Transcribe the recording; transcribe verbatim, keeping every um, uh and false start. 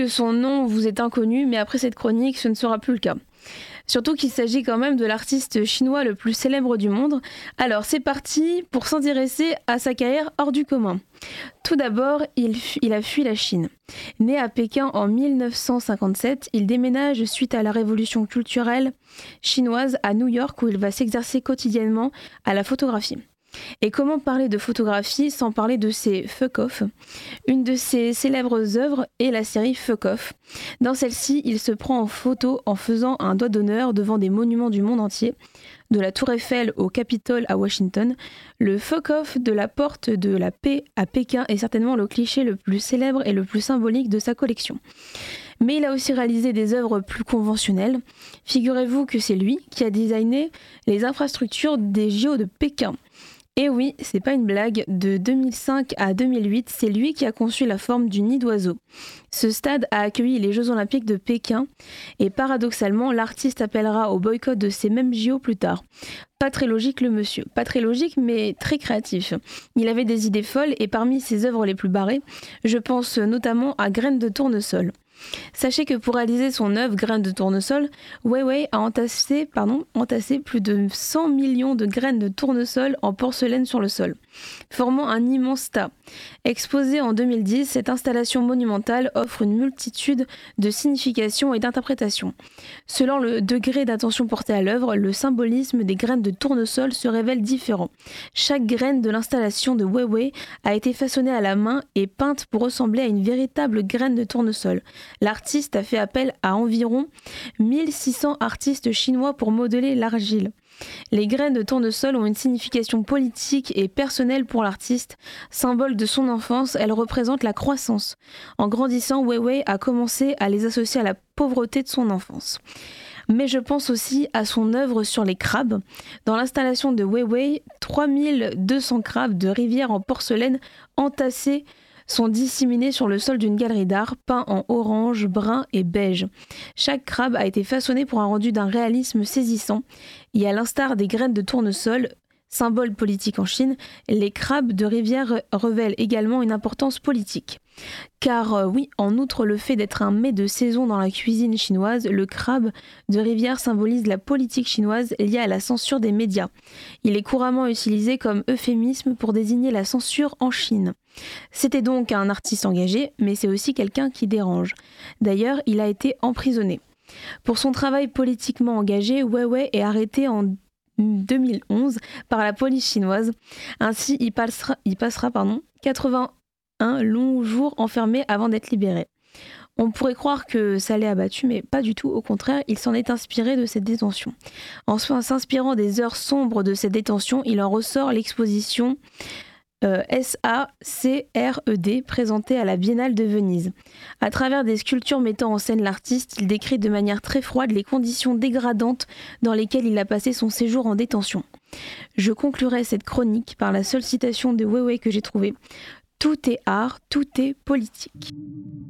que son nom vous est inconnu, mais après cette chronique, ce ne sera plus le cas. Surtout qu'il s'agit quand même de l'artiste chinois le plus célèbre du monde. Alors c'est parti pour s'intéresser à sa carrière hors du commun. Tout d'abord, il, il a fui la Chine. Né à Pékin en mille neuf cent cinquante-sept, il déménage suite à la révolution culturelle chinoise à New York où il va s'exercer quotidiennement à la photographie. Et comment parler de photographie sans parler de ses fuck off? Une de ses célèbres œuvres est la série Fuck Off. Dans celle-ci, il se prend en photo en faisant un doigt d'honneur devant des monuments du monde entier, de la Tour Eiffel au Capitole à Washington. Le Fuck Off de la Porte de la Paix à Pékin est certainement le cliché le plus célèbre et le plus symbolique de sa collection. Mais il a aussi réalisé des œuvres plus conventionnelles. Figurez-vous que c'est lui qui a designé les infrastructures des J O de Pékin. Et oui, c'est pas une blague, de deux mille cinq à deux mille huit, c'est lui qui a conçu la forme du nid d'oiseau. Ce stade a accueilli les Jeux Olympiques de Pékin et paradoxalement, l'artiste appellera au boycott de ces mêmes J O plus tard. Pas très logique le monsieur, pas très logique mais très créatif. Il avait des idées folles et parmi ses œuvres les plus barrées, je pense notamment à Graines de tournesol. Sachez que pour réaliser son œuvre Graines de tournesol, Weiwei a entassé, pardon, entassé plus de cent millions de graines de tournesol en porcelaine sur le sol, formant un immense tas. Exposée en deux mille dix, cette installation monumentale offre une multitude de significations et d'interprétations. Selon le degré d'attention porté à l'œuvre, le symbolisme des graines de tournesol se révèle différent. Chaque graine de l'installation de Weiwei a été façonnée à la main et peinte pour ressembler à une véritable graine de tournesol. L'artiste a fait appel à environ mille six cents artistes chinois pour modeler l'argile. Les graines de tournesol ont une signification politique et personnelle pour l'artiste. Symbole de son enfance, elles représentent la croissance. En grandissant, Weiwei a commencé à les associer à la pauvreté de son enfance. Mais je pense aussi à son œuvre sur les crabes. Dans l'installation de Weiwei, trois mille deux cents crabes de rivière en porcelaine entassés sont disséminés sur le sol d'une galerie d'art, peints en orange, brun et beige. Chaque crabe a été façonné pour un rendu d'un réalisme saisissant, et à l'instar des graines de tournesol, symbole politique en Chine, les crabes de rivière révèlent également une importance politique. Car euh, oui, en outre le fait d'être un mets de saison dans la cuisine chinoise, le crabe de rivière symbolise la politique chinoise liée à la censure des médias. Il est couramment utilisé comme euphémisme pour désigner la censure en Chine. C'était donc un artiste engagé, mais c'est aussi quelqu'un qui dérange. D'ailleurs, il a été emprisonné. Pour son travail politiquement engagé, Weiwei est arrêté en deux mille onze par la police chinoise. Ainsi, il passera, il passera pardon, quatre-vingt-un longs jours enfermé avant d'être libéré. On pourrait croire que ça l'ait abattu, mais pas du tout. Au contraire, il s'en est inspiré de cette détention. En s'inspirant des heures sombres de cette détention, il en ressort l'exposition Euh, S A C R E D, présenté à la Biennale de Venise. À travers des sculptures mettant en scène l'artiste, il décrit de manière très froide les conditions dégradantes dans lesquelles il a passé son séjour en détention. Je conclurai cette chronique par la seule citation de Weiwei que j'ai trouvée. Tout est art, tout est politique.